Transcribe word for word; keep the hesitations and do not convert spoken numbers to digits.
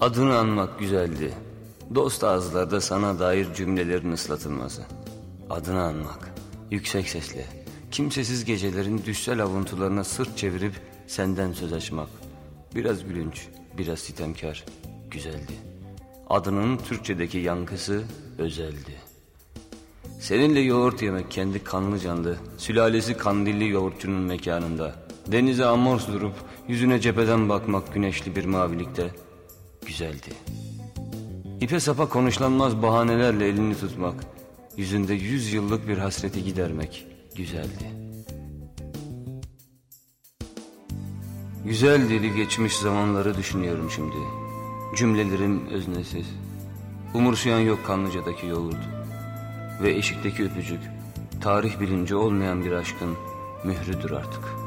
Adını anmak güzeldi. Dost ağızlarda sana dair cümlelerin ıslatılması. Adını anmak, yüksek sesle, kimsesiz gecelerin düşsel avuntularına sırt çevirip senden söz açmak. Biraz gülünç, biraz sitemkar, güzeldi. Adının Türkçedeki yankısı özeldi. Seninle yoğurt yemek kendi kanlı canlı, sülalesi kandilli yoğurtçunun mekanında. Denize amors durup yüzüne cepheden bakmak güneşli bir mavilikte güzeldi. İpe sapa konuşlanmaz bahanelerle elini tutmak, yüzünde yüz yıllık bir hasreti gidermek güzeldi. Güzel dili geçmiş zamanları düşünüyorum şimdi. Cümlelerim öznesiz. Umursayan yok Kanlıca'daki yoğurt. Ve eşikteki öpücük, tarih bilinci olmayan bir aşkın mührüdür artık.